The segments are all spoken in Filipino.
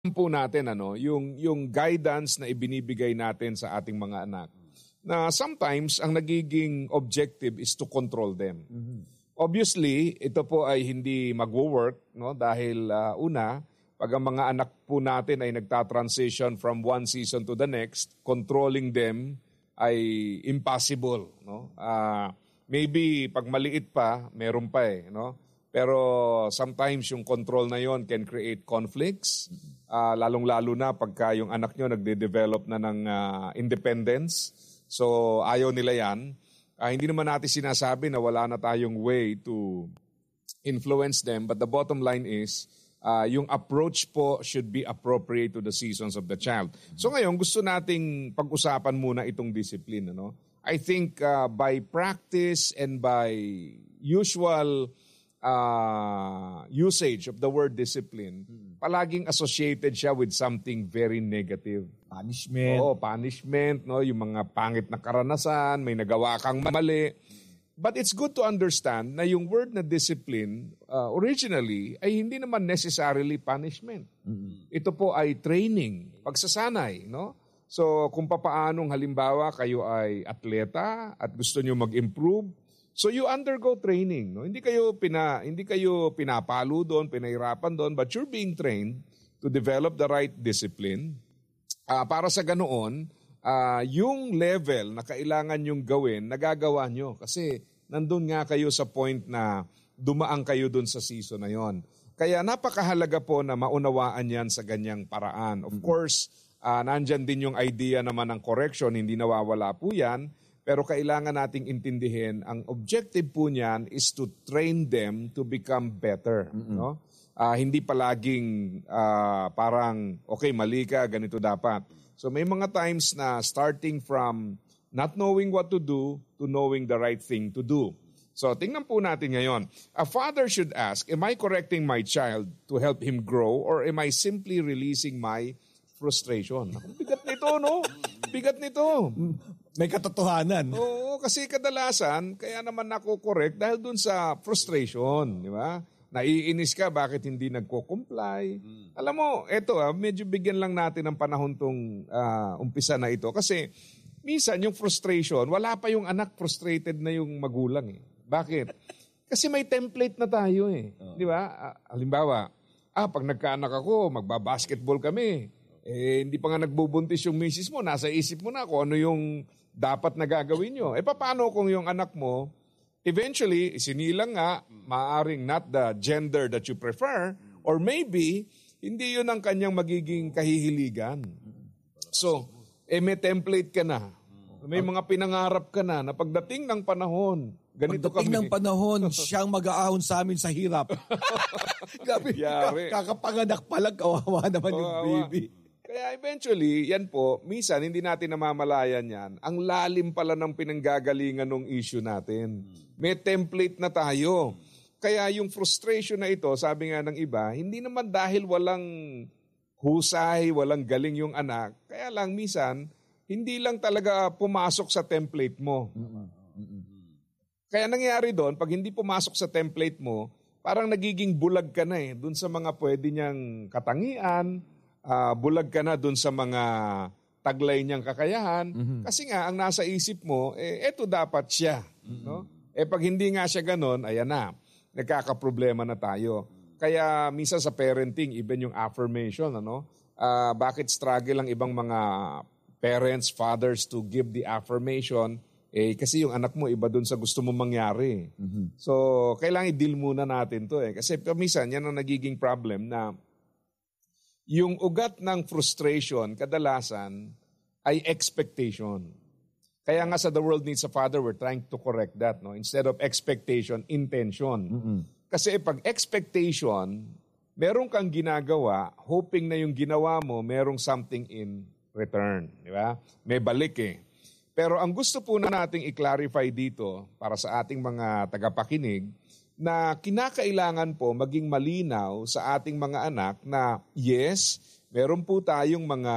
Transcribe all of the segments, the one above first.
po natin yung guidance na ibinibigay natin sa ating mga anak na sometimes ang nagiging objective is to control them. Obviously, ito po ay hindi magwo-work dahil una, pag ang mga anak po natin ay nagta-transition from one season to the next, controlling them ay impossible, maybe pag maliit pa, meron pa Pero sometimes yung control na yon can create conflicts, lalong-lalo na pagka yung anak nyo nagde-develop na ng independence. So ayaw nila yan. Hindi naman natin sinasabi na wala na tayong way to influence them, but the bottom line is, yung approach po should be appropriate to the seasons of the child. So ngayon, gusto nating pag-usapan muna itong discipline. I think by practice and by usual usage of the word discipline, palaging associated siya with something very negative. Punishment. Oo, punishment, yung mga pangit na karanasan, may nagawa kang mali. But it's good to understand na yung word na discipline, originally, ay hindi naman necessarily punishment. Ito po ay training, pagsasanay, So kung papaanong halimbawa kayo ay atleta at gusto nyo mag-improve, so you undergo training, Hindi kayo pinapalo doon, pinahirapan doon, but you're being trained to develop the right discipline. Para sa ganoon, yung level na kailangan yung gawin, nagagawa nyo kasi nandun nga kayo sa point na dumaan kayo doon sa season na yon. Kaya napakahalaga po na maunawaan yan sa ganyang paraan. Of course, nandyan din yung idea naman ng correction, hindi nawawala po yan. Pero kailangan nating intindihin, ang objective po niyan is to train them to become better. Hindi palaging parang, okay, mali ka, ganito dapat. So may mga times na starting from not knowing what to do to knowing the right thing to do. So tingnan po natin ngayon. A father should ask, am I correcting my child to help him grow or am I simply releasing my frustration? Bigat nito, Bigat nito. May katotohanan. Oo, kasi kadalasan, kaya naman nako-correct dahil dun sa frustration, di ba? Naiinis ka, bakit hindi nagko-comply? Alam mo, eto medyo bigyan lang natin ng panahon tong umpisa na ito. Kasi minsan yung frustration, wala pa yung anak, frustrated na yung magulang Bakit? Kasi may template na tayo Di ba? Halimbawa, pag nagkaanak ako, magbabasketball kami. Hindi pa nga nagbubuntis yung misis mo, nasa isip mo na kung ano yung dapat na gagawin nyo. Paano kung yung anak mo, eventually, sinilang nga, maaring not the gender that you prefer, or maybe, hindi yun ang kanyang magiging kahihiligan. So, may template ka na. May mga pinangarap ka na pagdating ng panahon, ganito kami. Pagdating ng panahon, siyang mag-aahon sa amin sa hirap. Gabi, kakapanganak pa lang, kawawa naman yung baby. Kaya eventually, yan po, minsan hindi natin namamalayan yan. Ang lalim pala ng pinanggagalingan ng issue natin. May template na tayo. Kaya yung frustration na ito, sabi nga ng iba, hindi naman dahil walang husay, walang galing yung anak. Kaya lang minsan, hindi lang talaga pumasok sa template mo. Kaya nangyari doon, pag hindi pumasok sa template mo, parang nagiging bulag ka na dun sa mga pwede niyang katangian, bulag ka na dun sa mga taglay niyang kakayahan. Kasi nga, ang nasa isip mo, eto dapat siya. Pag hindi nga siya ganon, ayan na, nagkakaproblema na tayo. Kaya minsan sa parenting, even yung affirmation, bakit struggle ang ibang mga parents, fathers to give the affirmation, kasi yung anak mo iba dun sa gusto mo mangyari. So, kailangan i-deal muna natin to Kasi minsan, yan ang nagiging problem na yung ugat ng frustration, kadalasan, ay expectation. Kaya nga sa The World Needs a Father, we're trying to correct that. Instead of expectation, intention. Kasi pag expectation, meron kang ginagawa, hoping na yung ginawa mo, merong something in return. Di ba? May balik Pero ang gusto po na nating i-clarify dito, para sa ating mga tagapakinig, na kinakailangan po maging malinaw sa ating mga anak na yes, meron po tayong mga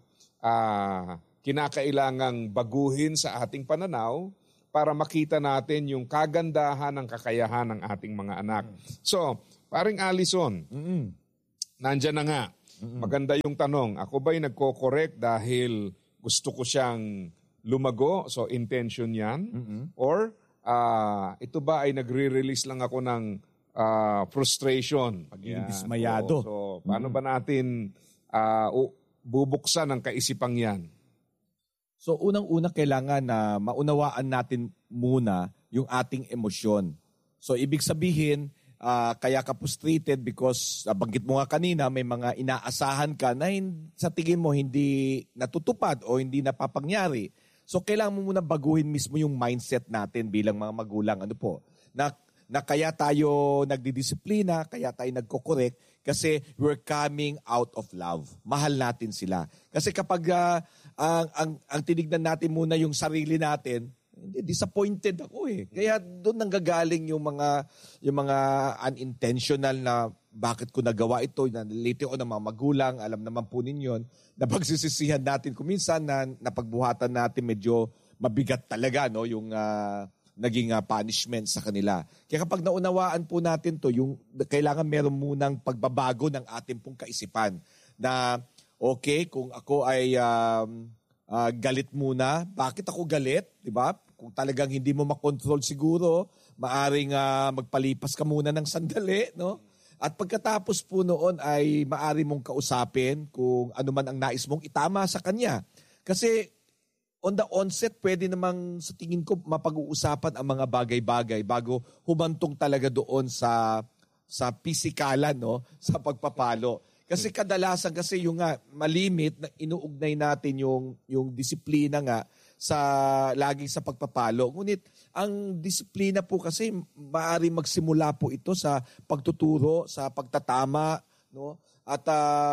kinakailangang baguhin sa ating pananaw para makita natin yung kagandahan ng kakayahan ng ating mga anak. So, paring Allison, nandyan na nga. Maganda yung tanong, ako ba'y nagko-correct dahil gusto ko siyang lumago, so intention yan? Or ito ba ay nagre-release lang ako ng frustration? Pagiging dismayado. So, paano ba natin bubuksan ang kaisipang yan? So unang-una kailangan na maunawaan natin muna yung ating emosyon. So ibig sabihin, kaya ka frustrated because banggit mo nga kanina, may mga inaasahan ka na sa tingin mo hindi natutupad o hindi napapangyari. So kailangan mo muna baguhin mismo yung mindset natin bilang mga magulang. Ano po? Na kaya tayo nagdidisiplina, kaya tayo nagko-correct kasi we're coming out of love. Mahal natin sila. Kasi kapag ang tinignan natin muna yung sarili natin, disappointed ako eh. Kaya doon nanggagaling yung mga unintentional na bakit ko nagawa ito, na later on ng mga magulang, alam naman po ninyo, na pagsisisihan natin kung minsan na napagbuhatan natin medyo mabigat talaga no yung naging punishment sa kanila. Kaya kapag naunawaan po natin to, yung kailangan meron munang pagbabago ng ating pong kaisipan na okay, kung ako ay galit muna, bakit ako galit, 'di ba? Kung talagang hindi mo makontrol siguro, maaring magpalipas ka muna ng sandali, no? At pagkatapos po noon ay maari mong kausapin kung ano man ang nais mong itama sa kanya. Kasi on the onset, pwede namang sa tingin ko mapag-uusapan ang mga bagay-bagay bago humantong talaga doon sa pisikalan, no? Sa pagpapalo. Kasi kadalasan kasi yung malimit na inuugnay natin yung disiplina nga laging sa pagpapalo. Ngunit ang disiplina po kasi maaari magsimula po ito sa pagtuturo, sa pagtatama, no? At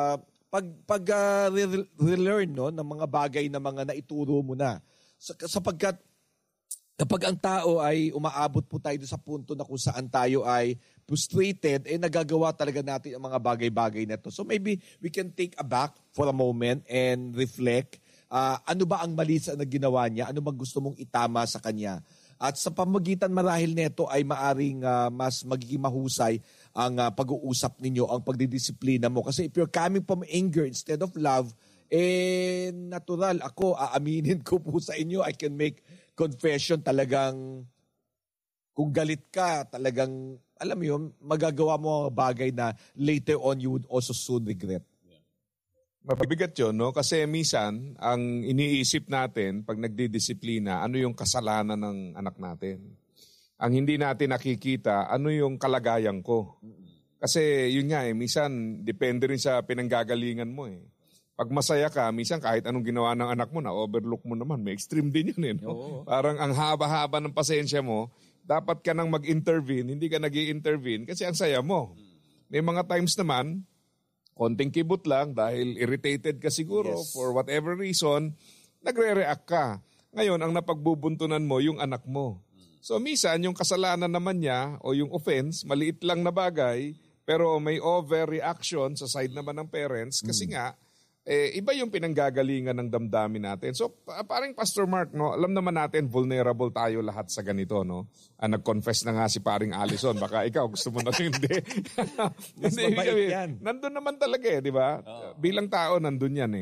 relearn no ng mga bagay na mga naituro mo na. Sapagkat kapag ang tao ay umaabot po tayo sa punto na kung saan tayo ay frustrated, nagagawa talaga natin ang mga bagay-bagay na to. So maybe we can take a back for a moment and reflect. Ano ba ang mali na ginawa niya? Ano ba gusto mong itama sa kanya? At sa pamagitan marahil nito ay maaring mas magiging mahusay ang pag-uusap ninyo, ang pagdidisiplina mo. Kasi if you're coming from anger instead of love, natural. Ako, aaminin ko po sa inyo, I can make confession talagang kung galit ka, talagang, alam mo yun, magagawa mo ang bagay na later on you would also soon regret. Mabigat yun, no? Kasi minsan, ang iniisip natin pag nagdidisiplina, ano yung kasalanan ng anak natin. Ang hindi natin nakikita, ano yung kalagayan ko. Kasi yun nga minsan, depende rin sa pinanggagalingan mo eh. Pag masaya ka, minsan kahit anong ginawa ng anak mo, na-overlook mo naman, may extreme din yun eh. No? Parang ang haba-haba ng pasensya mo, dapat ka nang mag-intervene, hindi ka nag-i-intervene kasi ang saya mo. May mga times naman, konting kibot lang dahil irritated ka siguro for whatever reason, nagre-react ka. Ngayon, ang napagbubuntunan mo, yung anak mo. So, minsan, yung kasalanan naman niya o yung offense, maliit lang na bagay, pero may overreaction sa side naman ng parents kasi nga, iba yung pinanggagalingan ng damdamin natin. So, parang Pastor Mark, no, alam naman natin, vulnerable tayo lahat sa ganito. No? Nag-confess na nga si paring Allison. Baka ikaw, gusto mo na hindi. Nandun naman talaga di ba? Bilang tao, nandun yan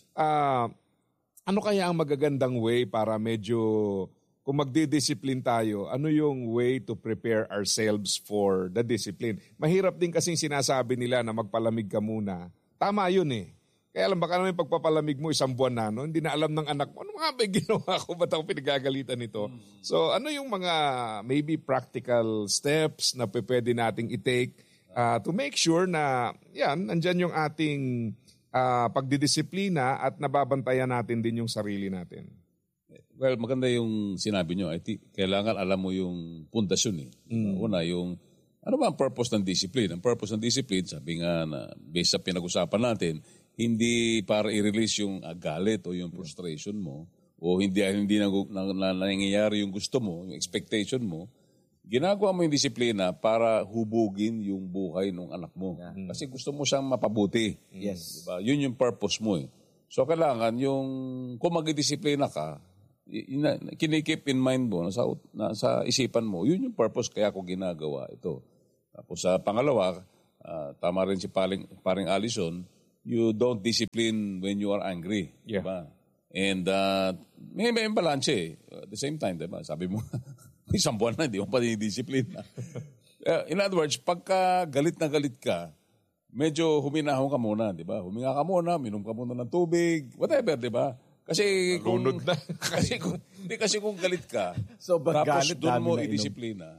ano kaya ang magagandang way para medyo, kung magdidiscipline tayo, ano yung way to prepare ourselves for the discipline? Mahirap din kasing sinasabi nila na magpalamig ka muna. Tama yun Kaya alam, baka naman yung pagpapalamig mo 1 buwan na, no? Hindi na alam ng anak mo, ano mga ba ginawa ko? Ba't ako pinagagalitan nito? So ano yung mga maybe practical steps na pwede nating i-take to make sure na nandyan yung ating pagdidisiplina at nababantayan natin din yung sarili natin? Well, maganda yung sinabi nyo. Kailangan alam mo yung pundasyon Una, yung ano ba ang purpose ng discipline? Ang purpose ng discipline, sabi nga na based sa pinag-usapan natin, hindi para i-release yung galit o yung frustration mo o hindi nangyayari yung gusto mo, yung expectation mo. Ginagawa mo yung disiplina para hubugin yung buhay ng anak mo. Kasi gusto mo siyang mapabuti. Yes. Diba? Yun yung purpose mo So kailangan kung magdidisiplina ka, kinikip in mind mo, sa isipan mo, yun yung purpose kaya ko ginagawa ito. Tapos sa pangalawa, tama rin si paring Allison, you don't discipline when you are angry. Yeah. Diba? And may balance eh. At the same time, diba? Sabi mo, isang buwan na, hindi mo pa dinidiscipline. In other words, pagka galit na galit ka, medyo huminahon ka muna, di ba? Huminga ka muna, minom ka muna ng tubig, whatever, di ba? Kasi kung kasi kung galit ka, So, tapos galit doon mo dami na i-disiplina,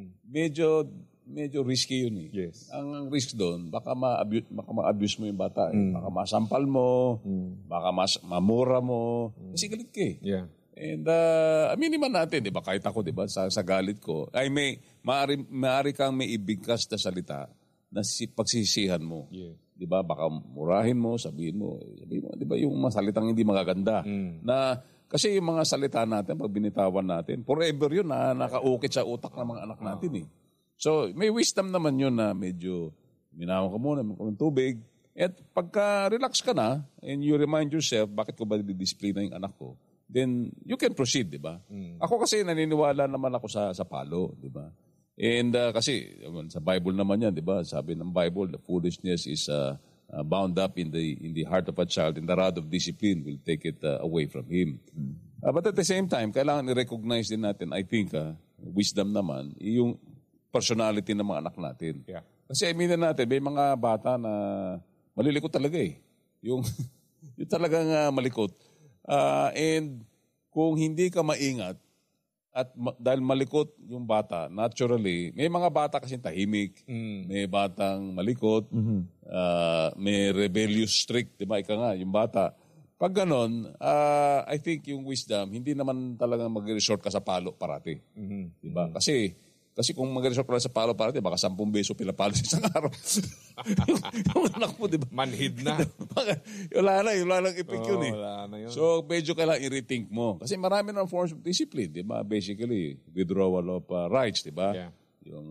medyo risky yun eh. Yes. Ang risk doon, baka ma-abuse mo yung bata. Eh. Baka masampal mo, baka mamura mo, kasi galit ka eh. Yeah. And aminin man natin, di ba? Kahit ako, di ba? Sa galit ko, ay maaari kang may ibigkas na salita na pagsisihan mo. Yeah. Di ba? Baka murahin mo, sabihin mo, di ba? Yung mga salitang hindi magaganda. Na, kasi yung mga salita natin, pag binitawan natin, forever yun na nakaukit sa utak ng mga anak natin eh. So, may wisdom naman yun na medyo minawa ka muna, may ng tubig. At pagka relax ka na, and you remind yourself, bakit ko ba didisiplina yung anak ko? Then you can proceed, di ba? Ako kasi naniniwala naman ako sa palo, di ba? And kasi sa Bible naman yan, di ba? Sabi ng Bible, the foolishness is bound up in the heart of a child, and the rod of discipline will take it away from him. But at the same time, kailangan i-recognize din natin, I think, wisdom naman, yung personality ng mga anak natin. Yeah. Kasi aminin natin, may mga bata na malilikot talaga eh. Yung talagang malikot. And kung hindi ka maingat, at dahil malikot yung bata, naturally, may mga bata kasi tahimik, may batang malikot, may rebellious streak, di ba? Ika nga, yung bata. Pag ganon, I think yung wisdom, hindi naman talaga mag-resort ka sa palo parati. Di ba? Kasi kung mag-resort ka sa palo parati, baka 10 beso pinapalo sa isang araw. yung anak mo, di ba? Manhid na. wala nang effect yun eh. Wala na yun. So, medyo kailangan i-rethink mo. Kasi marami ng forms of discipline, di ba? Basically, withdrawal of rights, di ba? Yeah.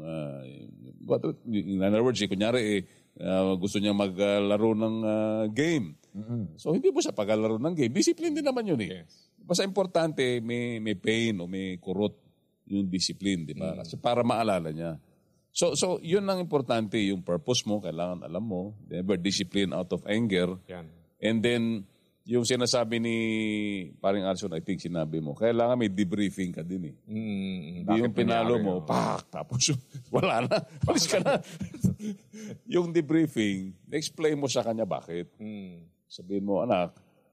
In other words, kunyari, gusto niya maglaro ng game. So, hindi mo siya paglalaro ng game. Discipline din naman yun eh. Yes. Basta importante, may pain o may kurot yung discipline, di ba? Kasi para maalala niya. So, yun ang importante, yung purpose mo, kailangan alam mo. Never discipline out of anger. Yan. And then, yung sinasabi ni Paring Arson, I think sinabi mo, kailangan may debriefing ka din eh. Hindi yung pinalo mo, tapos wala na, palis ka na. Yung debriefing, explain mo sa kanya bakit. Sabihin mo, anak,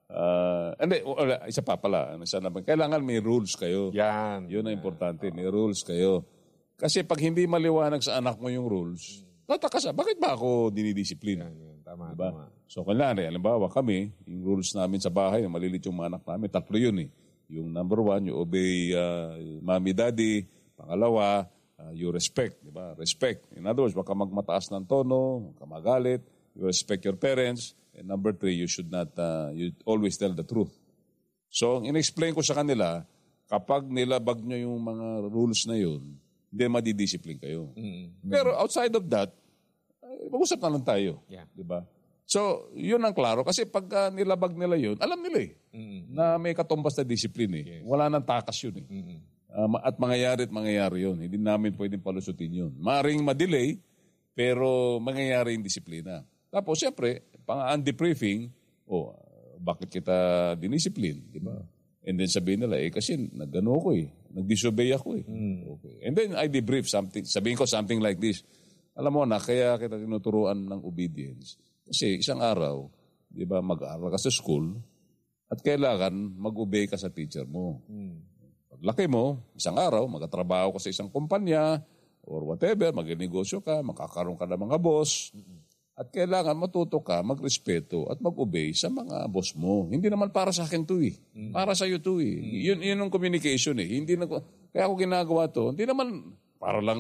isa pa pala, kailangan may rules kayo. Yan. Yun ang importante, may rules kayo. Kasi pag hindi maliwanag sa anak mo yung rules, tataka siya, bakit ba ako dinidisiplina? Yan. Tama, Diba? tama. So, kailangan, halimbawa kami, yung rules namin sa bahay, malilit yung mga anak namin, 3 yun eh. Yung number 1, you obey mommy, daddy. Pangalawa, you respect. Diba? Respect. In other words, baka magmataas ng tono, baka magalit, you respect your parents. And number 3, you should not, you always tell the truth. So, in-explain ko sa kanila, kapag nilabag nyo yung mga rules na yun, hindi madidiscipline kayo. Pero outside of that, mag-usap na lang tayo. Yeah. Diba? So, yun ang klaro. Kasi pag nilabag nila yun, alam nila eh, na may katumbas na discipline eh. Yes. Wala nang takas yun eh. At mangyayari yun. Hindi namin pwedeng palusutin yun. Maaring ma-delay, pero mangyayari yung disiplina. Tapos, siyempre, pang-undebriefing, bakit kita diniscipline? Diba? And then sabihin nila, kasi nag-ano ako eh. Nag-disobey ako eh. Okay. And then I debrief something. Sabihin ko something like this. Alam mo na, kaya kita tinuturuan ng obedience. Kasi isang araw, di ba, mag-aaral ka sa school at kailangan mag-obey ka sa teacher mo. Paglaki mo, isang araw, magtatrabaho ka sa isang kumpanya or whatever, mag-negosyo ka, makakaroon ka ng mga boss. At kailangan matuto ka, magrespeto at mag-obey sa mga boss mo. Hindi naman para sa akin to eh. Para sa iyo to eh. Yun ang communication eh. Kaya ako ginagawa to, hindi naman para lang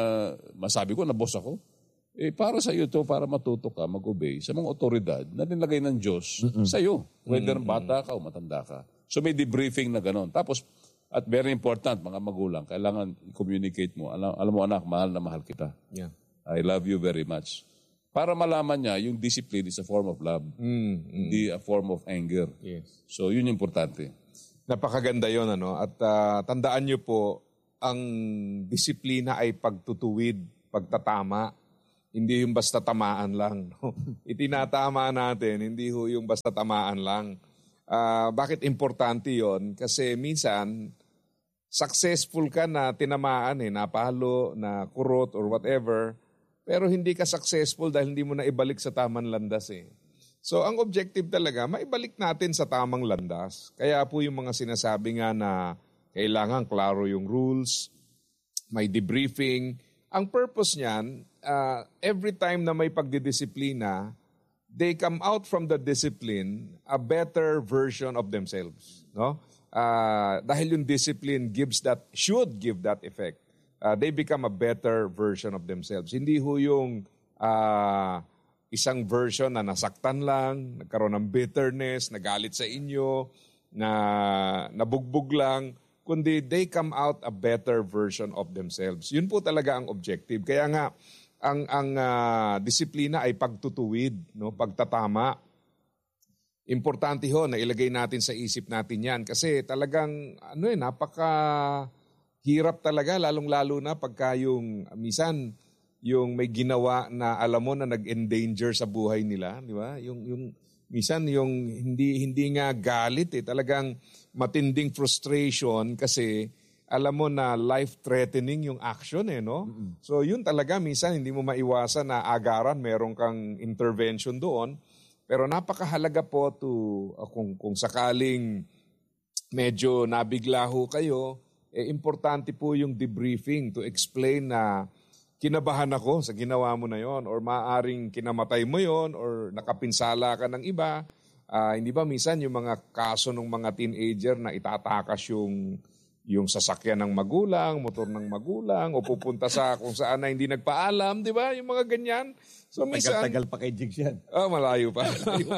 masabi ko na boss ako. Para sa iyo to, para matuto ka, mag-obey sa mga otoridad na nilagay ng Diyos sa iyo. Whether bata ka o matanda ka. So may debriefing na gano'n. Tapos, at very important, mga magulang, kailangan i-communicate mo. Alam mo anak, mahal na mahal kita. Yeah. I love you very much. Para malaman niya, yung discipline is a form of love. Hindi a form of anger. Yes. So, yun yung importante. Napakaganda yun, ano? At tandaan niyo po, ang disiplina ay pagtutuwid, pagtatama. Hindi yung basta tamaan lang. No? Itinatama natin, hindi ho yung basta tamaan lang. Bakit importante yon? Kasi minsan, successful ka na tinamaan, napalo, na kurot or whatever, pero hindi ka successful dahil hindi mo na ibalik sa tamang landas . So ang objective talaga, maibalik natin sa tamang landas. Kaya po yung mga sinasabi nga na kailangan klaro yung rules, may debriefing. Ang purpose niyan, every time na may pagdidisiplina, they come out from the discipline a better version of themselves. No? Dahil yung discipline should give that effect. They become a better version of themselves. Hindi ho yung isang version na nasaktan lang, nagkaroon ng bitterness, nagalit sa inyo, na nabugbog lang, kundi they come out a better version of themselves. Yun po talaga ang objective. Kaya nga, ang disiplina ay pagtutuwid, no? Pagtatama. Importante ho na ilagay natin sa isip natin yan. Kasi talagang, napaka-hirap talaga, lalong-lalo na pagka yung, minsan, yung may ginawa na alam mo na nag-endanger sa buhay nila, di ba? Yung minsan yung hindi nga galit talagang matinding frustration kasi alam mo na life-threatening yung action no? Mm-hmm. So yun talaga minsan hindi mo maiwasan na agaran, meron kang intervention doon. Pero napakahalaga po kung sakaling medyo nabigla ho kayo, importante po yung debriefing to explain na kinabahan ako sa ginawa mo na yon or maaaring kinamatay mo yon or nakapinsala ka ng iba. Hindi ba minsan yung mga kaso ng mga teenager na itatakas yung sasakyan ng magulang, motor ng magulang, o pupunta sa kung saan na hindi nagpaalam, di ba? Yung mga ganyan. So minsan, tagal pa kay Jigs yan. Malayo pa.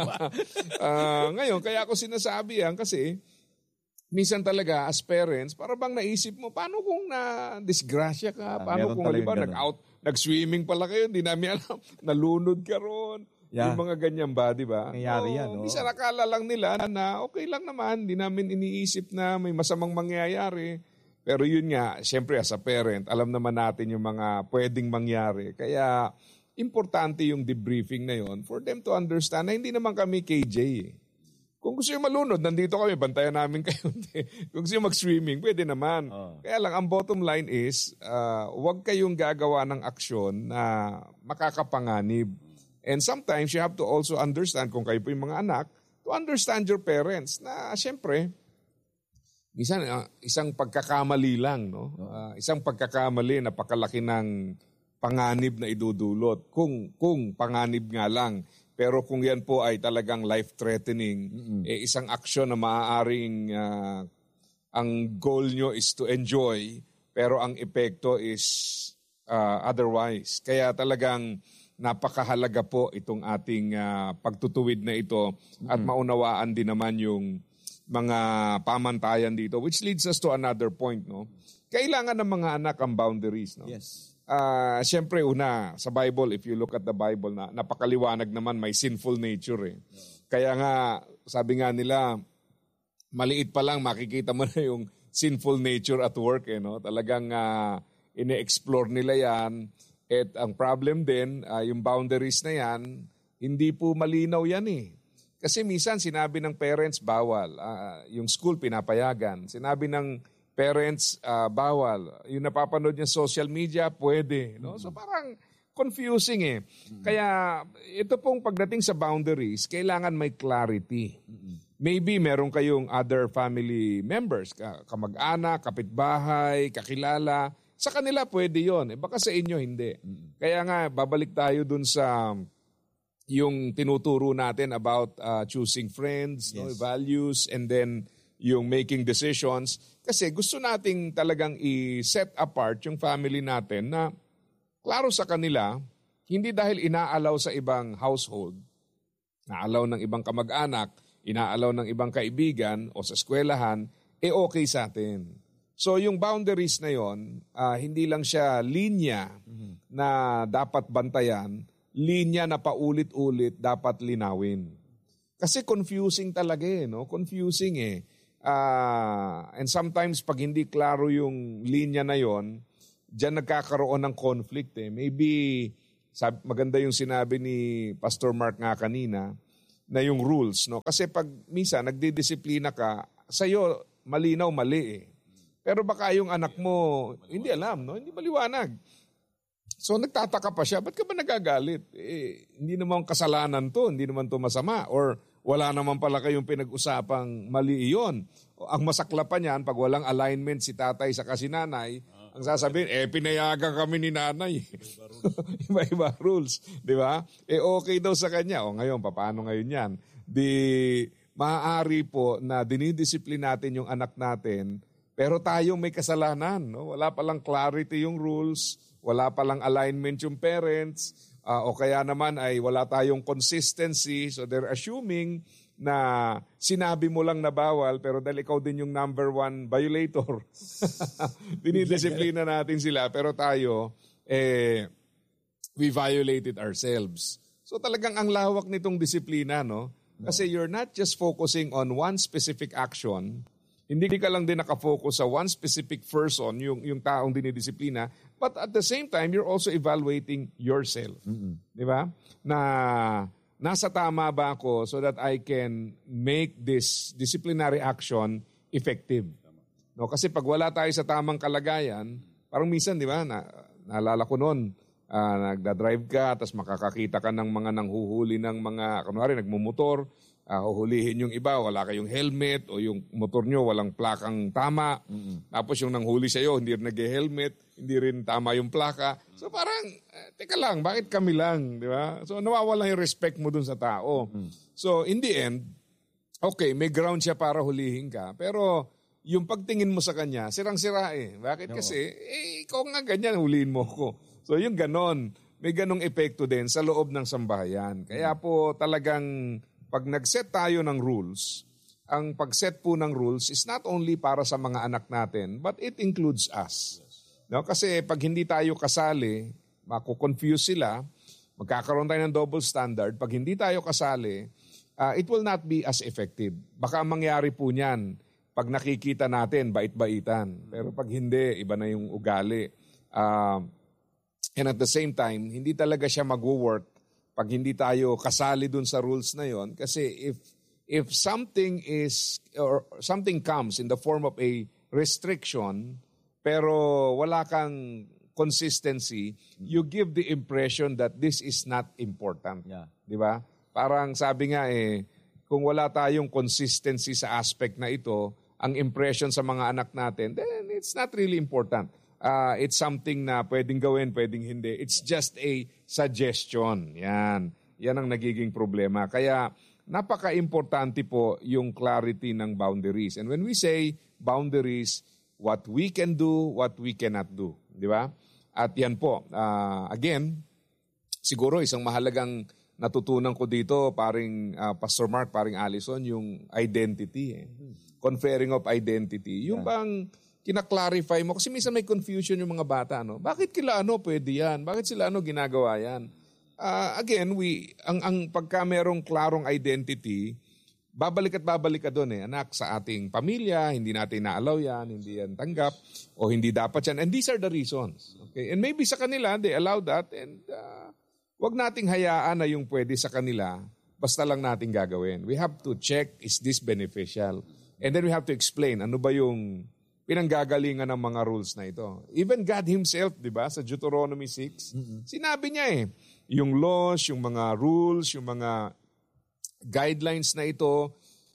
Ngayon, kaya ako sinasabi yan kasi minsan talaga as parents, para bang naisip mo, paano kung na-disgrasya ka? Paano kung nag-swimming pala kayo, hindi namin alam, nalunod ka ron. Yeah. Yung mga ganyan ba, di ba? Nangyari yan, no? Minsan nakala lang nila na okay lang naman, hindi namin iniisip na may masamang mangyayari. Pero yun nga, siyempre as a parent, alam naman natin yung mga pwedeng mangyari. Kaya importante yung debriefing na yon for them to understand na hindi naman kami KJ . Kung gusto yung malunod, nandito kami, bantayan namin kayo. Kung gusto yung mag-swimming, pwede naman. Kaya lang, ang bottom line is, huwag kayong gagawa ng aksyon na makakapanganib. And sometimes, you have to also understand, kung kayo po yung mga anak, to understand your parents na, syempre, isang pagkakamali lang, no? Isang pagkakamali, napakalaki ng panganib na idudulot. Kung panganib nga lang, pero kung yan po ay talagang life-threatening, isang aksyon na maaaring ang goal nyo is to enjoy, pero ang epekto is otherwise. Kaya talagang napakahalaga po itong ating pagtutuwid na ito at maunawaan din naman yung mga pamantayan dito, which leads us to another point. No? Kailangan ng mga anak ang boundaries. No? Yes. Siyempre una, sa Bible, if you look at the Bible, napakaliwanag naman, may sinful nature . Kaya nga, sabi nga nila, maliit pa lang makikita mo na yung sinful nature at work . No? Talagang ine-explore nila yan. At ang problem din, yung boundaries na yan, hindi po malinaw yan . Kasi minsan sinabi ng parents, bawal. Yung school, pinapayagan. Sinabi ng parents, bawal. Yung napapanood niya social media, pwede. No? So parang confusing . Kaya ito pong pagdating sa boundaries, kailangan may clarity. Maybe meron kayong other family members, kamag-anak, kapitbahay, kakilala. Sa kanila pwede yon. Baka sa inyo hindi. Kaya nga, babalik tayo dun sa yung tinuturo natin about choosing friends, no, values, and then yung making decisions. Kasi gusto nating talagang i-set apart yung family natin na klaro sa kanila, hindi dahil inaalaw sa ibang household, naalaw ng ibang kamag-anak, inaalaw ng ibang kaibigan o sa eskwelahan, okay sa atin. So yung boundaries na yon, hindi lang siya linya na dapat bantayan, linya na paulit-ulit dapat linawin. Kasi confusing talaga no? Confusing . And sometimes pag hindi klaro yung linya na yon, diyan nagkakaroon ng conflict . Maybe maganda yung sinabi ni Pastor Mark nga kanina, na yung rules, no? Kasi pag minsan nagdidisiplina ka, sa'yo malinaw, mali eh. Pero baka yung anak mo, hindi alam, no? Hindi maliwanag. So nagtataka pa siya, ba't ka ba nagagalit? Hindi naman kasalanan to, hindi naman to masama. Or wala naman pala kayong pinag-usapang mali iyon. Ang masakla pa niyan, pag walang alignment si tatay sa kasinanay, ang sasabihin, pinayagan kami ni nanay. Iba-iba rules. Di ba? Okay daw sa kanya. O ngayon, paano ngayon yan? Maaari po na dinidisiplin natin yung anak natin, pero tayong may kasalanan. No? Wala palang clarity yung rules, wala palang alignment yung parents, o kaya naman ay wala tayong consistency. So they're assuming na sinabi mo lang na bawal, pero dahil ikaw din yung number one violator. Dinidisiplina natin sila, pero tayo, we violated ourselves. So talagang ang lawak nitong disiplina, no? Kasi you're not just focusing on one specific action, hindi ka lang din nakafocus sa one specific person, yung taong dinidisiplina, but at the same time, you're also evaluating yourself. Di ba? Na nasa tama ba ako so that I can make this disciplinary action effective? No, kasi pag wala tayo sa tamang kalagayan, parang minsan, di ba, naalala ko noon, nagdadrive ka, tapos makakakita ka ng mga nanghuhuli ng mga, kunwari, nagmumotor, huhulihin yung iba, wala kayong helmet, o yung motor nyo walang plakang tama. Tapos yung nanghuli sa'yo, hindi rin nag-helmet, hindi rin tama yung plaka. So parang, teka lang, bakit kami lang, di ba? So nawawala yung respect mo dun sa tao. So in the end, okay, may ground siya para hulihin ka, pero yung pagtingin mo sa kanya, sirang-sira eh. Bakit? Kasi, ikaw nga ganyan, hulihin mo ko. So yung ganon, may ganong epekto din sa loob ng sambahayan. Kaya po talagang pag nag-set tayo ng rules, ang pag-set po ng rules is not only para sa mga anak natin, but it includes us. No? Kasi pag hindi tayo kasali, makukonfuse sila, magkakaroon tayo ng double standard. Pag hindi tayo kasali, it will not be as effective. Baka mangyari po niyan pag nakikita natin, bait-baitan. Pero pag hindi, iba na yung ugali. And at the same time, hindi talaga siya mag-work pag hindi tayo kasali dun sa rules na yon. Kasi if something is, or something comes in the form of a restriction, pero wala kang consistency, you give the impression that this is not important. Yeah. Di ba? Parang sabi nga kung wala tayong consistency sa aspect na ito, ang impression sa mga anak natin, then it's not really important. It's something na pwedeng gawin, pwedeng hindi. It's just a suggestion. Yan ang nagiging problema. Kaya napaka-importante po yung clarity ng boundaries. And when we say boundaries, what we can do, what we cannot do. Di ba? At yan po, again, siguro isang mahalagang natutunan ko dito, paring Pastor Mark, paring Allison, yung identity. Conferring of identity. Yung bang kina-clarify mo, kasi minsan may confusion yung mga bata, no? Bakit kila pwede yan? Bakit sila ginagawa yan? Again, ang pagka merong klarong identity, babalik ka doon anak, sa ating pamilya, hindi natin na-allow yan, hindi yan tanggap, o hindi dapat yan. And these are the reasons. Okay? And maybe sa kanila, they allow that, and wag nating hayaan na yung pwede sa kanila, basta lang natin gagawin. We have to check, is this beneficial? And then we have to explain, ano ba yung pinanggagalingan ng mga rules na ito. Even God Himself, di ba, sa Deuteronomy 6, sinabi niya yung laws, yung mga rules, yung mga guidelines na ito,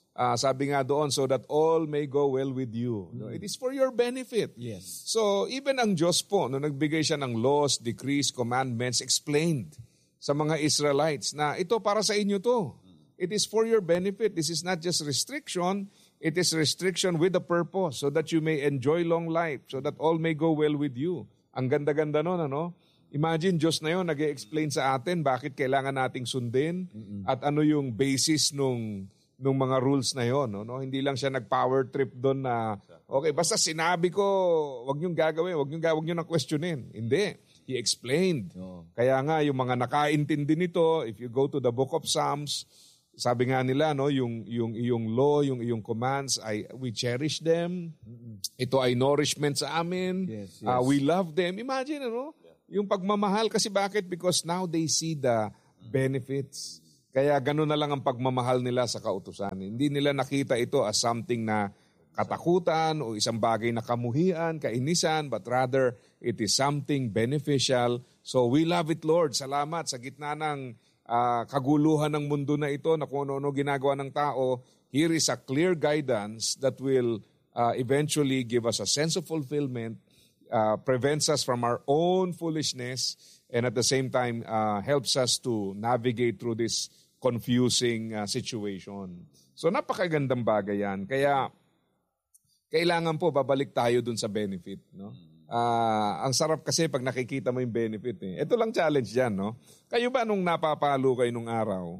sabi nga doon, so that all may go well with you. No? It is for your benefit. Yes. So even ang Diyos po, nagbigay siya ng laws, decrees, commandments, explained sa mga Israelites na ito para sa inyo to. It is for your benefit. This is not just restriction, it is restriction with a purpose so that you may enjoy long life, so that all may go well with you. Ang ganda-ganda nun, ano? Imagine, Diyos na yun, nag-explain sa atin bakit kailangan nating sundin at ano yung basis nung mga rules na yun. No? Hindi lang siya nag-power trip doon na, okay, basta sinabi ko, wag niyong gagawin, wag niyo nang questionin. Hindi. He explained. Kaya nga, yung mga nakaintindi nito, if you go to the book of Psalms, sabi nga nila, no, yung law, yung iyong commands, we cherish them. Ito ay nourishment sa amin. Yes. We love them. Imagine, ano? Yung pagmamahal kasi bakit? Because now they see the benefits. Kaya gano'n na lang ang pagmamahal nila sa kautusan. Hindi nila nakita ito as something na katakutan o isang bagay na kamuhian, kainisan, but rather it is something beneficial. So we love it, Lord. Salamat sa gitna ng kaguluhan ng mundo na ito na kung ano ginagawa ng tao. Here is a clear guidance that will eventually give us a sense of fulfillment, prevents us from our own foolishness, and at the same time helps us to navigate through this confusing situation. So napakagandang bagay yan. Kaya kailangan po babalik tayo dun sa benefit. No? Ang sarap kasi pag nakikita mo yung benefit. Ito lang challenge dyan. No? Kayo ba nung napapalo kayo nung araw,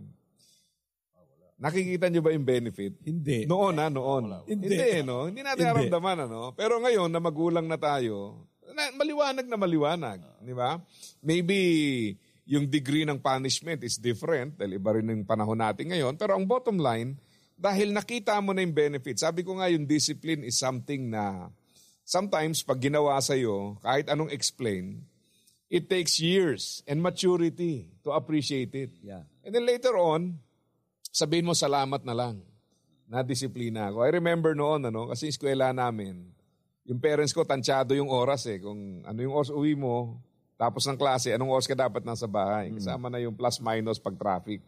nakikita nyo ba yung benefit? Hindi. Noon. Hindi, no? Hindi natin aramdaman, ano? Pero ngayon, na magulang na tayo, maliwanag na maliwanag. Di ba? Maybe yung degree ng punishment is different dahil iba rin yung panahon natin ngayon. Pero ang bottom line, dahil nakita mo na yung benefit, sabi ko nga yung discipline is something na sometimes pag ginawa sa'yo, kahit anong explain, it takes years and maturity to appreciate it. Yeah. And then later on, sabihin mo salamat na lang. Na-disiplina ako. I remember noon, kasi eskwela namin, yung parents ko, tansyado yung oras kung ano yung oras uwi mo, tapos ng klase, anong oras ka dapat nasa bahay. Kasama na yung plus-minus pag-traffic.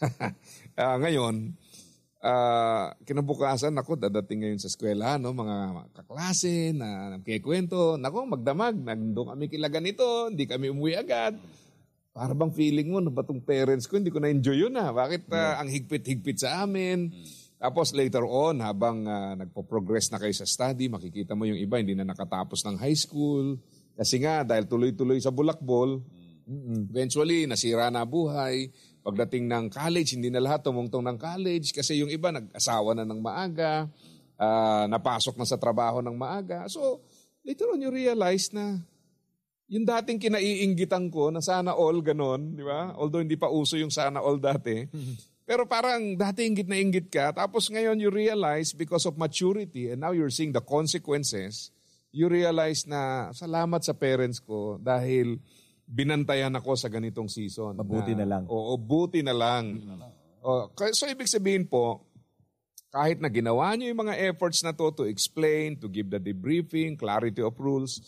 Ngayon, kinabukasan, dadating ngayon sa eskwela, mga kaklase na nagkikwento, magdamag, nandun kami kila ganito, hindi kami umuwi agad. Para bang feeling mo, ba itong parents ko, hindi ko na-enjoy yun Bakit ang higpit-higpit sa amin? Tapos later on, habang nagpo-progress na kayo sa study, makikita mo yung iba, hindi na nakatapos ng high school. Kasi nga, dahil tuloy-tuloy sa bulakbol, eventually, nasira na buhay. Pagdating ng college, hindi na lahat tumungtong ng college kasi yung iba nag-asawa na ng maaga, napasok na sa trabaho ng maaga. So, later on, you realize na yung dating kinaiinggitan ko na sana all ganon, di ba? Although hindi pa uso yung sana all dati. Pero parang dati inggit na inggit ka, tapos ngayon you realize because of maturity and now you're seeing the consequences, you realize na salamat sa parents ko dahil binantayan ako sa ganitong season. Mabuti na lang. Oo, buti na lang. So ibig sabihin po, kahit na ginawa nyo yung mga efforts na to explain, to give the debriefing, clarity of rules,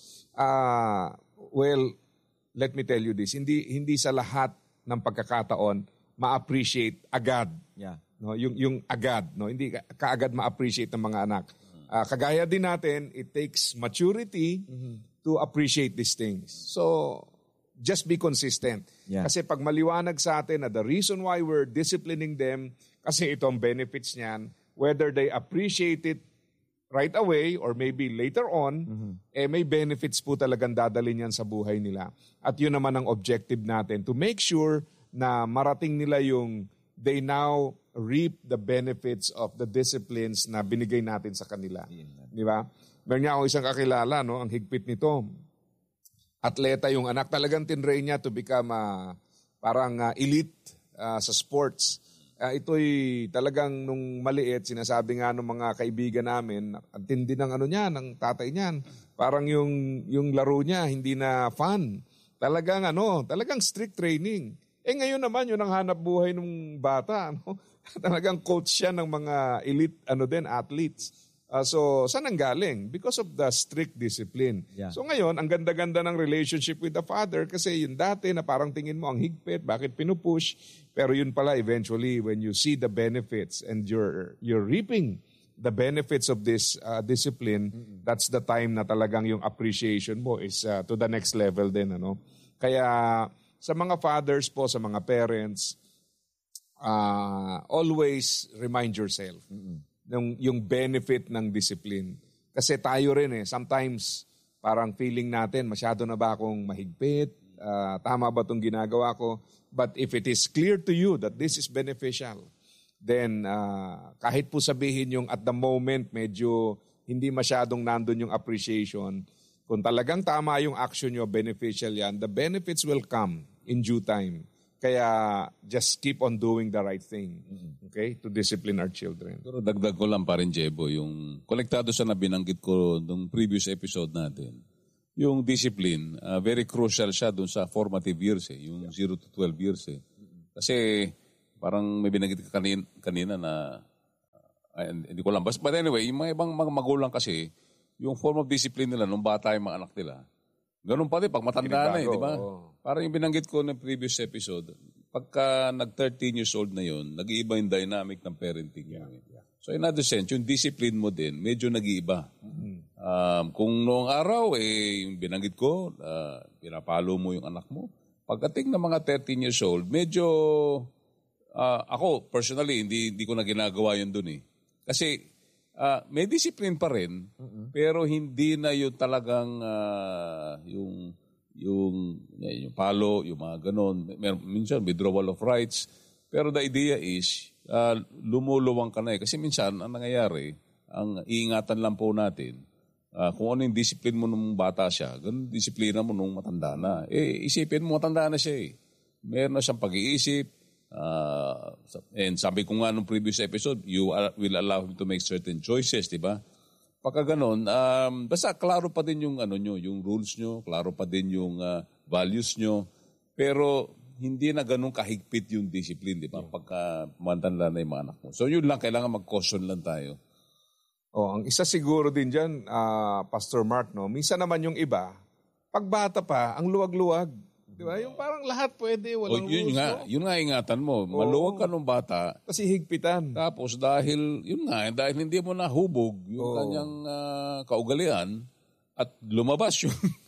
well, let me tell you this, hindi sa lahat ng pagkakataon ma-appreciate agad. Yeah. No, yung agad, hindi kaagad ma-appreciate ng mga anak. Kagaya din natin, it takes maturity to appreciate these things. So, just be consistent. Yeah. Kasi pag maliwanag sa atin na the reason why we're disciplining them, kasi ito ang benefits niyan, whether they appreciate it right away or maybe later on, may benefits po talagang dadalhin yan sa buhay nila. At yun naman ang objective natin, to make sure na marating nila yung they now reap the benefits of the disciplines na binigay natin sa kanila. Di ba? Meron niya ako isang kakilala, ang higpit nito. Atleta yung anak, talagang tinrain niya to become parang elite sa sports. Ito'y talagang nung maliit, sinasabi nga ng mga kaibigan namin, ang tindi ng ng tatay niyan. Parang yung laro niya, hindi na fun. Talagang strict training. Ngayon naman, yun ang hanap buhay ng bata. Talagang coach siya ng mga elite athletes. So, saan ang galing? Because of the strict discipline. Yeah. So ngayon, ang ganda-ganda ng relationship with the father kasi yung dati na parang tingin mo ang higpit, bakit pinupush? Pero yun pala eventually when you see the benefits and you're reaping the benefits of this discipline, that's the time na talagang yung appreciation mo is to the next level din. Kaya sa mga fathers po, sa mga parents, always remind yourself yung benefit ng discipline. Kasi tayo rin sometimes parang feeling natin, masyado na ba akong mahigpit? Tama ba itong ginagawa ko? But if it is clear to you that this is beneficial, then kahit po sabihin yung at the moment medyo hindi masyadong nandun yung appreciation, kung talagang tama yung action nyo, beneficial yan, the benefits will come in due time. Kaya just keep on doing the right thing, okay, to discipline our children. Pero dagdag ko lang pa rin, Jebo, yung konektado sa nabinanggit ko nung previous episode natin. yung discipline, very crucial siya dun sa formative years yung 0 to 12 years Kasi parang may binanggit ka kanina na hindi ko lang. But anyway, yung mga ibang mga magulang kasi, yung form of discipline nila nung bata yung mga anak nila, ganun pa din pag matanda na di ba? Parang yung binanggit ko ng previous episode, pagka nag-13 years old na yun, nag-iiba yung dynamic ng parenting mo. So in other sense, yung discipline mo din, medyo nag-iiba. Kung noong araw, yung binanggit ko, pinapalo mo yung anak mo. Pagdating ng mga 13 years old, medyo, ako personally, hindi ko na ginagawa yun dun Kasi may discipline pa rin, pero hindi na yung talagang yung palo, yung mga ganon. Minsan, withdrawal of rights. Pero the idea is, lumuluwang ka na Kasi minsan, ang nangyayari, ang iingatan lang po natin, kung ano yung discipline mo nung bata siya, ganun disiplina mo nung matanda na. Isipin mo, matanda na siya Meron na siyang pag-iisip. And sabi ko nga nung previous episode, you will allow him to make certain choices, di ba? Pagka ganun, basta klaro pa din yung nyo, yung rules nyo, klaro pa din yung values nyo, pero hindi na ganun kahigpit yung discipline, di ba? Pagka matanda na yung mga anak mo. So yun lang, kailangan mag-caution lang tayo. Ang isa siguro din dyan, Pastor Mark, no? Minsan naman yung iba, pagbata pa, ang luwag-luwag. Di ba? Yung parang lahat pwede, walang rules. Yun nga ingatan mo. Maluwag ka nung bata. Kasi higpitan. Tapos dahil hindi mo nahubog yung kanyang kaugalian at lumabas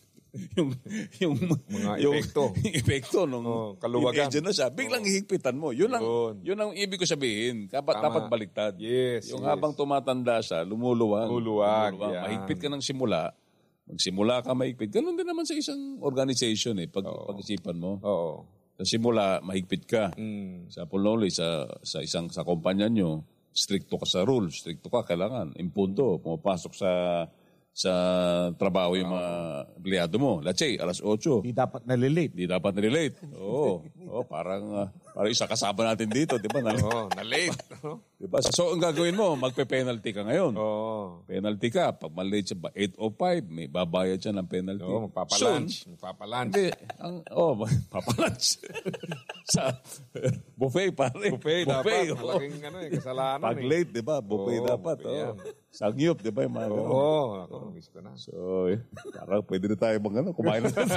yung mga epekto. Yung epekto nung kaluwagan. Na siya, biglang hihigpitan mo. Yun ang ibig ko sabihin. Dapat baliktad. Yes. Yung habang tumatanda siya, lumuluwag. Yeah. Mahigpit ka ng simula. Magsimula ka mahigpit. Ganun din naman sa isang organization pag-isipan mo. Oo. Sa simula, mahigpit ka. Sa Pololi, sa kumpanya nyo, stricto ka sa rules, stricto ka, kailangan. Impunto, pumapasok sa trabaho yung mga empleyado mo. Let's say, 8:00. Di dapat nalilate. Oo. Parang isa kasama natin dito, di ba? Na-late. Diba? So, ang gagawin mo, magpe-penalty ka ngayon. Penalty ka. Pag malate siya, 8:05, may babayad siya ng penalty. Magpapalunch. Hindi. Papalunch. Sa buffet, pare. Buffet. Dapat. Malaking kasalanan. Pag late, di ba? Buffet dapat. Sangyup, di ba? Yung mga ako, miss ko na. So, parang pwede na tayo kumain na tayo.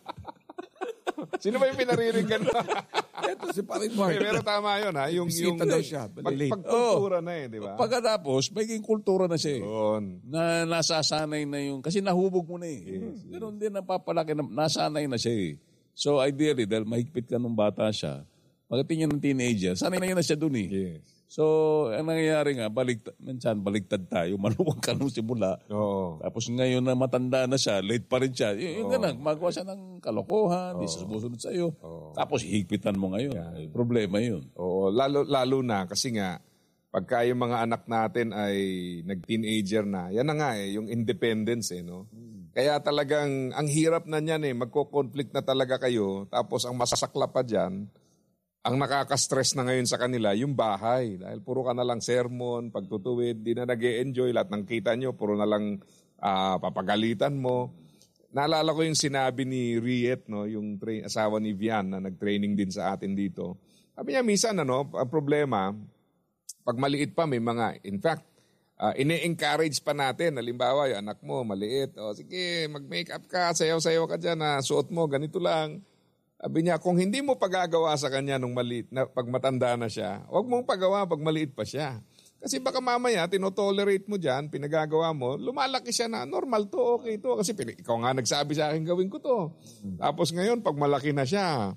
Sino ba yung pinariringgan mo? Ito si Parin Mark. Pero tama yun, ha? Yung daw siya. Pagkultura na di ba? Pagkatapos, magiging kultura na siya Na nasasanay na kasi nahubog mo na Ganun din napapalaki na nasanay na siya So ideally, dahil mahigpit ka nung bata siya, pagdating niya ng teenager, sanay na siya dun Yes. So, ang nangyayari nga, minsan baliktad tayo, maluwag ka nung simula. Tapos ngayon na matanda na siya, late pa rin siya. Yung ganun, magawa siya ng kalokohan, di siya sumusunod sa iyo. Tapos higpitan mo ngayon. Problema yun. Lalo na kasi nga, pagka yung mga anak natin ay nag-teenager na, yan na nga yung independence no? Kaya talagang, ang hirap na niyan magko-conflict na talaga kayo, tapos ang masasakla pa dyan, ang nakaka-stress na ngayon sa kanila, yung bahay. Dahil puro ka na lang sermon, pagtutuwid, di na nag-e-enjoy. Lahat ng kita nyo, puro na lang papagalitan mo. Naalala ko yung sinabi ni Riet, no, yung asawa ni Vian na nag-training din sa atin dito. Sabi niya, minsan, ang problema, pag maliit pa, may mga, in fact, ine-encourage pa natin. Halimbawa, yung anak mo, maliit. Sige, mag-makeup ka, sayaw-sayaw ka dyan, suot mo, ganito lang. Sabi niya, kung hindi mo pagagawa sa kanya nung maliit, na pag matanda na siya, huwag mong pagawa pag maliit pa siya. Kasi baka mamaya, tinotolerate mo dyan, pinagagawa mo, lumalaki siya na, normal to, okay to. Kasi ikaw nga nagsabi sa akin, gawin ko to. Tapos ngayon, pag malaki na siya,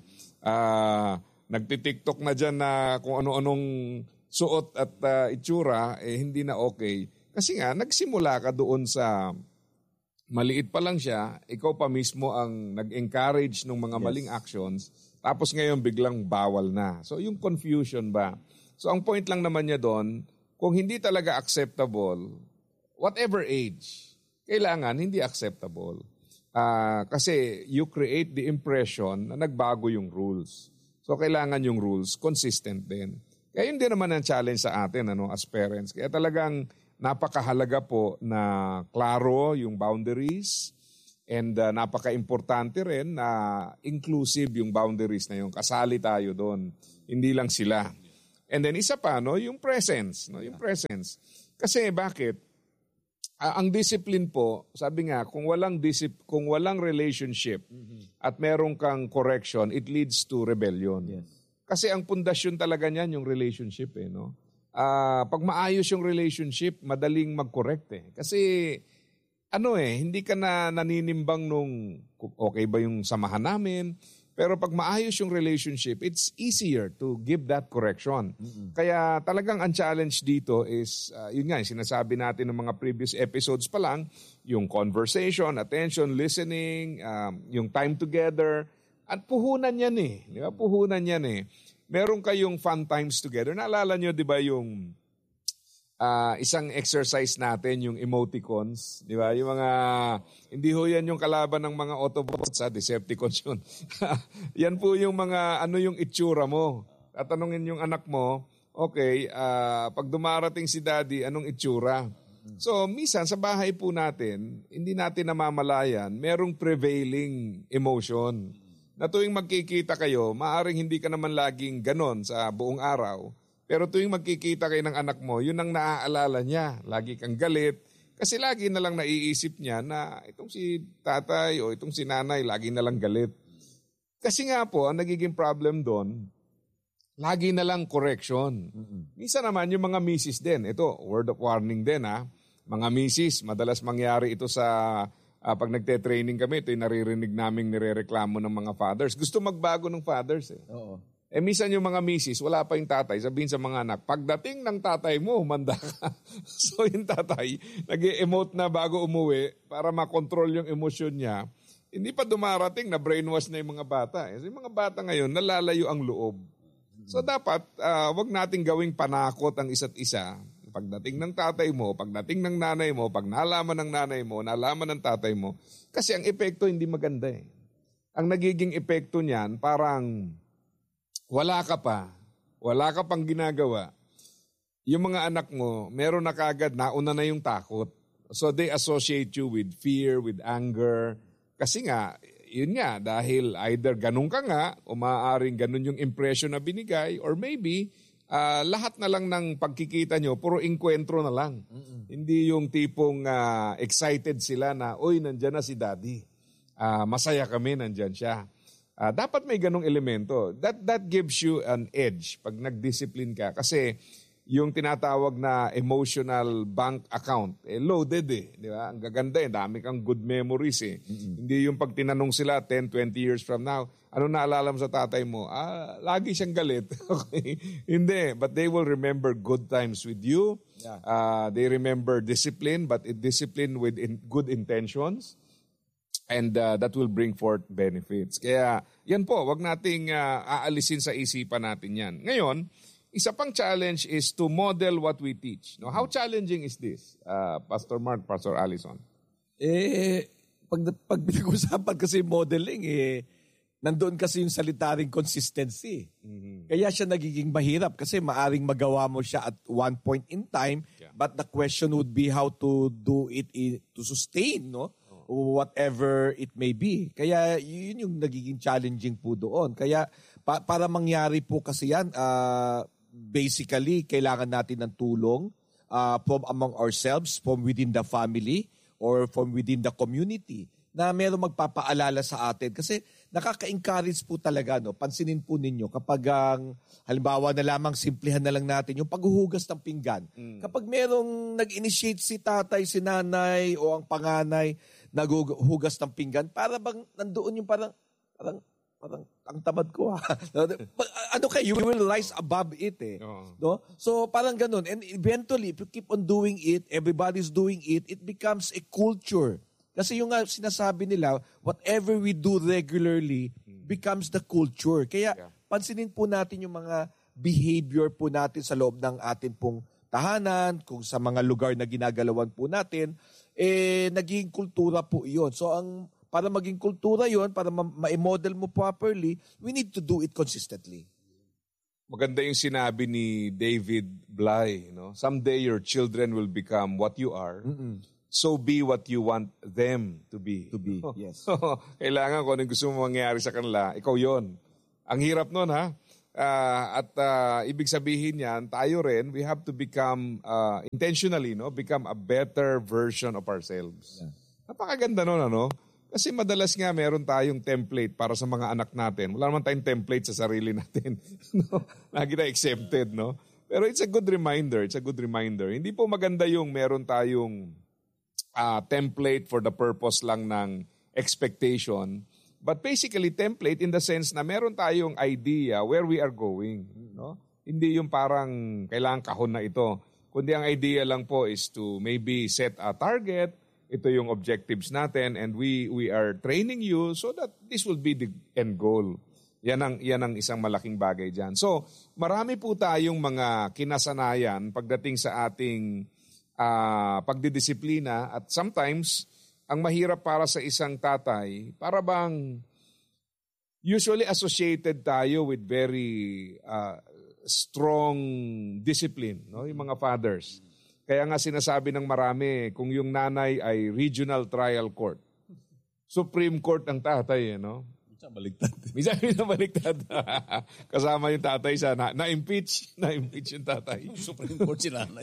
nagtitiktok na dyan na kung ano-anong suot at itsura, hindi na okay. Kasi nga, nagsimula ka doon sa maliit pa lang siya, ikaw pa mismo ang nag-encourage ng mga maling actions, tapos ngayon biglang bawal na. So yung confusion ba? So ang point lang naman niya doon, kung hindi talaga acceptable, whatever age, kailangan hindi acceptable. Kasi you create the impression na nagbago yung rules. So kailangan yung rules consistent din. Kaya yun din naman ang challenge sa atin as parents. Kaya talagang napakahalaga po na klaro yung boundaries And napaka-importante rin na inclusive yung boundaries na yun. Kasali tayo doon. Hindi lang sila. And then isa pa, no, yung presence. No, yung presence. Kasi bakit? Ang discipline po, sabi nga, kung walang relationship at merong kang correction, it leads to rebellion. Yes. Kasi ang pundasyon talaga niyan yung relationship no. Pag maayos yung relationship, madaling mag-correct Kasi hindi ka na naninimbang nung okay ba yung samahan namin. Pero pag maayos yung relationship, it's easier to give that correction. Kaya talagang ang challenge dito is, yun nga, yung sinasabi natin ng mga previous episodes pa lang, yung conversation, attention, listening, yung time together, at puhunan yan Di ba? Puhunan yan Meron kayong fun times together. Naalala nyo, di ba, yung isang exercise natin, yung emoticons, di ba? Yung mga, hindi ho yan yung kalaban ng mga Autobots, Decepticons yun. Yan po yung mga, yung itsura mo. Tatanungin yung anak mo, okay, pag dumarating si daddy, anong itsura? So, minsan sa bahay po natin, hindi natin namamalayan, merong prevailing emotion. Na tuwing magkikita kayo, maaring hindi ka naman laging ganon sa buong araw. Pero tuwing magkikita kayo ng anak mo, yun ang naaalala niya. Lagi kang galit. Kasi lagi na lang naiisip niya na itong si tatay o itong si nanay, lagi na lang galit. Kasi nga po, ang nagiging problem doon, lagi na lang correction. Minsan naman yung mga misis din. Ito, word of warning din Mga misis, madalas mangyari ito sa pag nagte-training kami, ito yung naririnig naming nirereklamo ng mga fathers. Gusto magbago ng fathers Oo. Minsan yung mga misis, wala pa yung tatay, sabihin sa mga anak, pagdating ng tatay mo, humanda ka. So yung tatay, nag-emote na bago umuwi para makontrol yung emosyon niya. Hindi pa dumarating na brainwash na yung mga bata. So yung mga bata ngayon, nalalayo ang loob. So dapat, wag nating gawing panakot ang isa't isa. Pagdating ng tatay mo, pagdating ng nanay mo, pag nalaman ng nanay mo, nalaman ng tatay mo. Kasi ang epekto hindi maganda Ang nagiging epekto niyan, parang wala ka pang ginagawa. Yung mga anak mo, meron na kagad, nauna na yung takot. So they associate you with fear, with anger. Kasi nga, yun nga, dahil either ganun ka nga, o maaaring ganun yung impression na binigay, or maybe, lahat na lang ng pagkikita nyo, puro inkwentro na lang. Hindi yung tipong excited sila na, uy, nandyan na si daddy. Masaya kami, nandyan siya. Dapat may ganong elemento. That gives you an edge pag nag-discipline ka. Kasi yung tinatawag na emotional bank account, loaded Di ba? Ang gaganda dami kang good memories Hindi yung pag tinanong sila 10, 20 years from now, ano naalala mo sa tatay mo? Lagi siyang galit. Okay. Hindi. But they will remember good times with you. Yeah. They remember discipline, but discipline with good intentions. And that will bring forth benefits. Kaya yan po, wag nating aalisin sa isipan natin yan. Ngayon, isa pang challenge is to model what we teach. No, how challenging is this, Pastor Mark, Pastor Allison? Pag pinag-usapan kasi modeling, nandoon kasi yung salitaring consistency. Kaya siya nagiging mahirap kasi maaring magawa mo siya at one point in time, but the question would be how to do it to sustain, no? Whatever it may be. Kaya yun yung nagiging challenging po doon. Kaya para mangyari po kasi yan, basically, kailangan natin ng tulong from among ourselves, from within the family, or from within the community, na meron magpapaalala sa atin. Kasi nakaka-encourage po talaga, no? Pansinin po ninyo, kapag halimbawa na lamang, simplihan na lang natin, yung paghuhugas ng pinggan. Kapag merong nag-initiate si tatay, si nanay, o ang panganay, naghuhugas ng pinggan, para bang nandoon yung parang ang tamad ko you will rise above it no? So parang ganun. And eventually, if you keep on doing it, everybody's doing it, it becomes a culture. Kasi yung sinasabi nila, whatever we do regularly becomes the culture. Kaya pansinin po natin yung mga behavior po natin sa loob ng atin pong tahanan, kung sa mga lugar na ginagalawan po natin, naging kultura po iyon. So para maging kultura yon, para ma-model mo properly, we need to do it consistently. Maganda yung sinabi ni David Bly, no? Someday your children will become what you are. so be what you want them to be. To be, yes. Kailangan kung anong gusto mo mangyari sa kanila, ikaw yon. Ang hirap nun, ha? Ibig sabihin yan, tayo rin, we have to become intentionally, become a better version of ourselves. Yeah. Napakaganda nun, ano? Kasi madalas nga meron tayong template para sa mga anak natin. Wala naman tayong template sa sarili natin. Lagi na exempted, no? Pero it's a good reminder. It's a good reminder. Hindi po maganda yung meron tayong template for the purpose lang ng expectation. But basically, template in the sense na meron tayong idea where we are going. No? Hindi yung parang kailangan kahon na ito. Kundi ang idea lang po is to maybe set a target. Ito yung objectives natin and we are training you so that this will be the end goal. Yan ang isang malaking bagay dyan. So, marami po tayong mga kinasanayan pagdating sa ating pagdidisiplina at sometimes, ang mahirap para sa isang tatay, para bang usually associated tayo with very strong discipline, no? Yung mga fathers. Kaya nga sinasabi ng marami, kung yung nanay ay regional trial court, Supreme Court ang tatay, no? Minsan baliktad. Minsan baliktad. Kasama yung tatay sa na-impeach yung tatay. Supreme Court si nanay.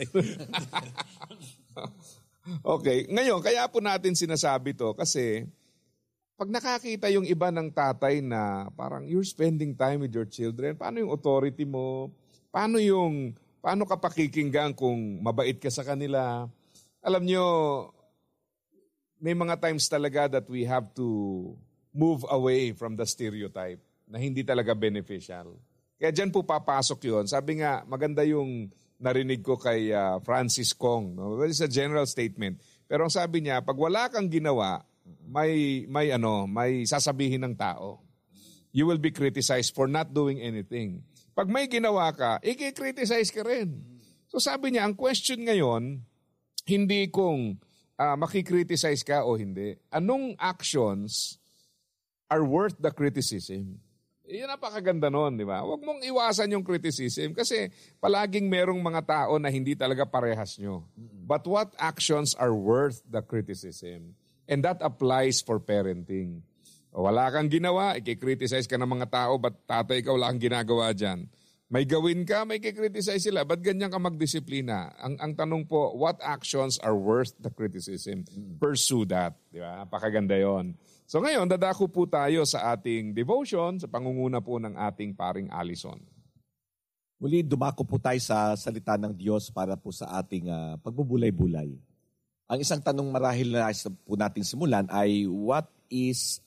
Okay, ngayon, kaya po natin sinasabi to kasi pag nakakita yung iba ng tatay na parang you're spending time with your children, paano yung authority mo? Paano ka pakikinggan kung mabait ka sa kanila? Alam nyo, may mga times talaga that we have to move away from the stereotype na hindi talaga beneficial. Kaya dyan po papasok yun. Sabi nga, maganda yung narinig ko kay Francis Kong. No? It's a general statement. Pero ang sabi niya, pag wala kang ginawa, may sasabihin ng tao. You will be criticized for not doing anything. Pag may ginawa ka, i-criticize ka rin. So sabi niya, ang question ngayon, hindi kung makikriticize ka o hindi. Anong actions are worth the criticism? Yan napakaganda nun, di ba? Huwag mong iwasan yung criticism kasi palaging merong mga tao na hindi talaga parehas nyo. But what actions are worth the criticism? And that applies for parenting. Wala kang ginawa, i-criticize ka ng mga tao, ba't tatay ka wala kang ginagawa dyan? May gawin ka, may i-criticize sila, ba't ganyan ka magdisiplina? Ang tanong po, what actions are worth the criticism? Pursue that. Di ba? Napakaganda yon. So ngayon, dadako po tayo sa ating devotion, sa pangunguna po ng ating paring Allison. Muli, dumako po tayo sa salita ng Diyos para po sa ating pagbubulay-bulay. Ang isang tanong marahil na po natin simulan ay what is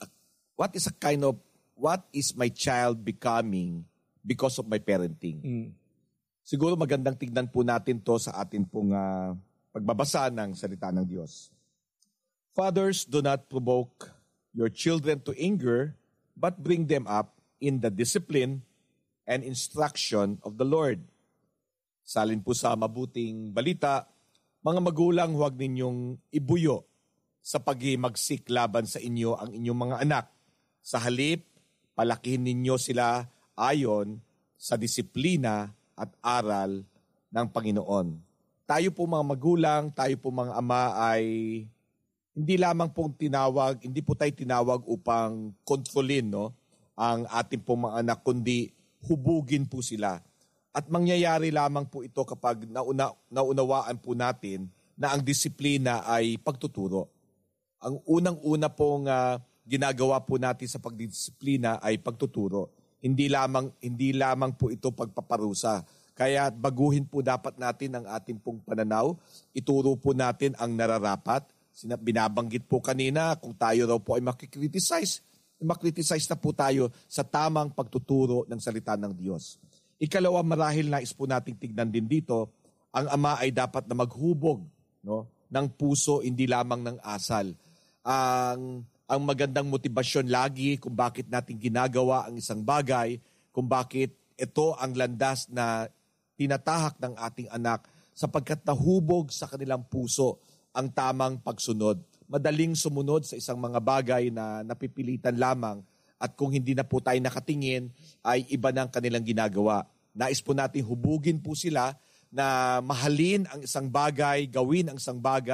my child becoming because of my parenting? Siguro magandang tignan po natin to sa atin pong pagbabasa ng salita ng Diyos. Fathers, do not provoke your children to anger, but bring them up in the discipline and instruction of the Lord. Salin po sa mabuting balita, mga magulang, huwag ninyong ibuyo sa paghimagsik laban sa inyo ang inyong mga anak. Sa halip, palakihin ninyo sila ayon sa disiplina at aral ng Panginoon. Tayo po mga magulang, tayo po mga ama ay hindi lamang pong hindi po tayo tinawag upang kontrolin ang ating pong mga anak, kundi hubugin po sila. At mangyayari lamang po ito kapag naunawaan po natin na ang disiplina ay pagtuturo. Ang unang-una pong ginagawa po natin sa pagdisiplina ay pagtuturo. Hindi lamang po ito pagpaparusa. Kaya baguhin po dapat natin ang ating pong pananaw. Ituro po natin ang nararapat. Binabanggit po kanina, kung tayo raw po ay makikriticize na po tayo sa tamang pagtuturo ng salita ng Diyos. Ikalawa, marahil nais po nating tignan din dito, ang ama ay dapat na maghubog ng puso, hindi lamang ng asal. Ang magandang motibasyon lagi kung bakit natin ginagawa ang isang bagay, kung bakit ito ang landas na tinatahak ng ating anak sapagkat nahubog sa kanilang puso ang tamang pagsunod. Madaling sumunod sa isang mga bagay na napipilitan lamang at kung hindi na po tayo nakatingin ay iba ng kanilang ginagawa. Nais po natin hubugin po sila na mahalin ang isang bagay, gawin ang isang bagay,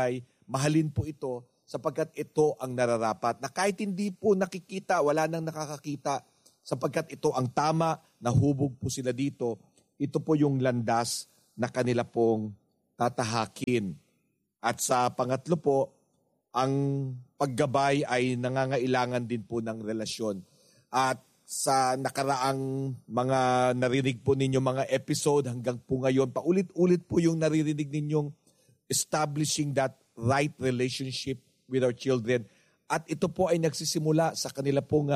mahalin po ito sapagkat ito ang nararapat. Na kahit hindi po nakikita, wala nang nakakakita, sapagkat ito ang tama, nahubog po sila dito. Ito po yung landas na kanila pong tatahakin. At sa pangatlo po, ang paggabay ay nangangailangan din po ng relasyon. At sa nakaraang mga narinig po ninyo mga episode hanggang po ngayon, paulit-ulit po yung naririnig ninyong establishing that right relationship with our children. At ito po ay nagsisimula sa kanila pong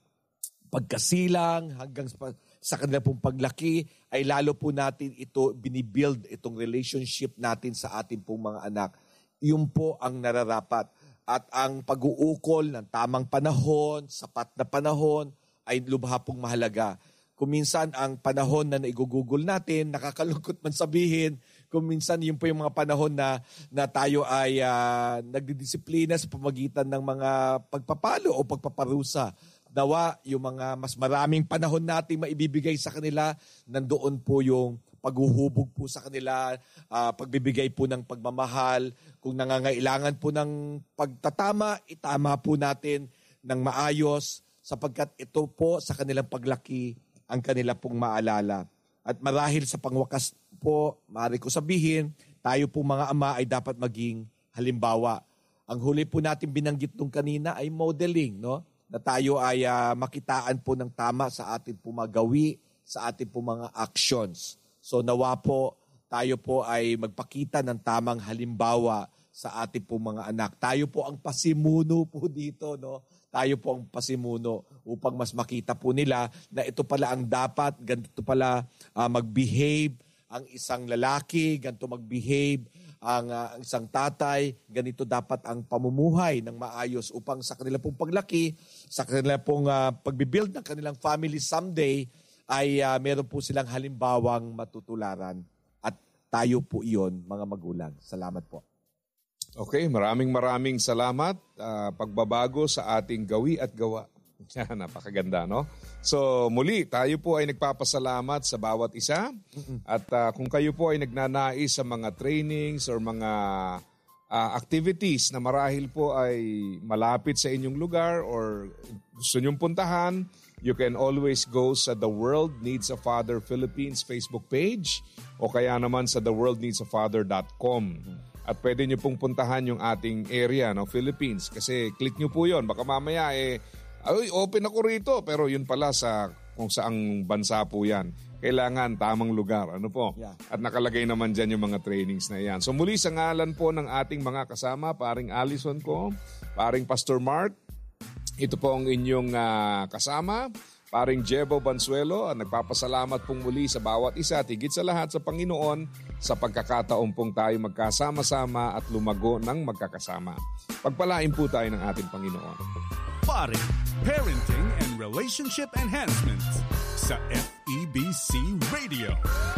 pagkasilang hanggang sa kanila pong paglaki, ay lalo po natin ito binibuild, itong relationship natin sa ating pong mga anak. Yun po ang nararapat. At ang pag-uukol ng tamang panahon, sapat na panahon, ay lubha pong mahalaga. Kung minsan ang panahon na naigugugol natin, nakakalungkot man sabihin, kung minsan yun po yung mga panahon na tayo ay nagdidisiplina sa pamagitan ng mga pagpapalo o pagpaparusa. Nawa, yung mga mas maraming panahon natin maibibigay sa kanila, nandoon po yung paghuhubog po sa kanila, pagbibigay po ng pagmamahal. Kung nangangailangan po ng pagtatama, itama po natin ng maayos sapagkat ito po sa kanilang paglaki ang kanila pong maalala. At marahil sa pangwakas po, maaari ko sabihin, tayo po mga ama ay dapat maging halimbawa. Ang huli po natin binanggit nung kanina ay modeling, no? Na tayo ay makitaan po ng tama sa ating po mga gawi, sa ating po mga actions. So nawa po, tayo po ay magpakita ng tamang halimbawa sa ating po mga anak. Tayo po ang pasimuno po dito, no? Tayo po ang pasimuno upang mas makita po nila na ito pala ang dapat, ganito pala mag-behave ang isang lalaki, ganito mag-behave ang isang tatay, ganito dapat ang pamumuhay ng maayos upang sa kanila pong paglaki, sa kanila pong pagbibuild ng kanilang family someday, ay meron po silang halimbawang matutularan. At tayo po iyon, mga magulang. Salamat po. Okay, maraming salamat. Pagbabago sa ating gawi at gawa. Napakaganda, no? So muli, tayo po ay nagpapasalamat sa bawat isa. At kung kayo po ay nagnanais sa mga trainings or mga activities na marahil po ay malapit sa inyong lugar or gusto nyong puntahan, you can always go sa The World Needs a Father Philippines Facebook page o kaya naman sa theworldneedsafather.com. At pwede nyo pong puntahan yung ating area, no, Philippines. Kasi click nyo po yun. Baka mamaya open ako rito. Pero yun pala sa kung saang bansa po yan. Kailangan tamang lugar. Ano po? Yeah. At nakalagay naman dyan yung mga trainings na yan. So muli sa ngalan po ng ating mga kasama, paring Allison ko, paring Pastor Mark, ito po ang inyong kasama, paring Jebo Bansuelo, nagpapasalamat pong muli sa bawat isa at higit sa lahat sa Panginoon sa pagkakataon pong tayo magkasama-sama at lumago ng magkakasama. Pagpalain po tayo ng ating Panginoon. Pare, Parenting and Relationship Enhancement sa FEBC Radio.